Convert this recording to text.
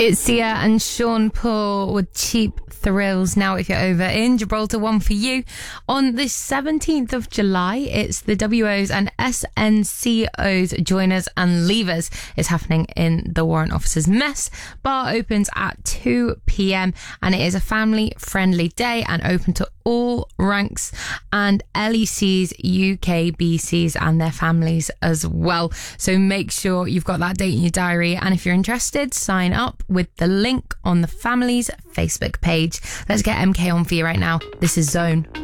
It's Sia and Sean Paul with Cheap Thrills. Now, if you're over in Gibraltar, one for you. On the 17th of July, it's the WOs and SNCOs Joiners and Leavers. It's happening in the Warrant Officers Mess. Bar opens at 2 p.m. and it is a family-friendly day and open to all ranks and LECs, UKBCs and their families as well. So make sure you've got that date in your diary, and if you're interested, sign up with the link on the family's Facebook page. Let's get MK on for you right now. This is Zone.